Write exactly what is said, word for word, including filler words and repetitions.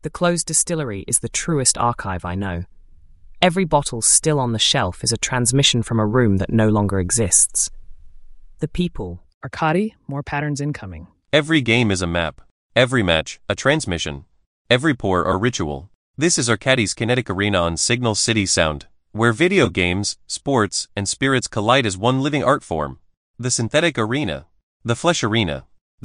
The closed distillery is the truest archive I know. Every bottle still on the shelf is a transmission from a room that no longer exists. The people. Arkady, more patterns incoming. Every game is a map. Every match, a transmission. Every pour, a ritual. This is Arkady's Kinetic Arena on Signal City Sound, where video games, sports, and spirits collide as one living art form. The Synthetic Arena. The Flesh Arena.